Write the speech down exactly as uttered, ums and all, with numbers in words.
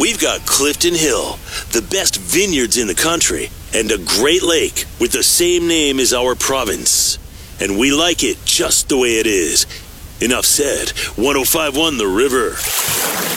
We've got Clifton Hill, the best vineyards in the country, and a great lake with the same name as our province. And we like it just the way it is. Enough said. one oh five point one The River.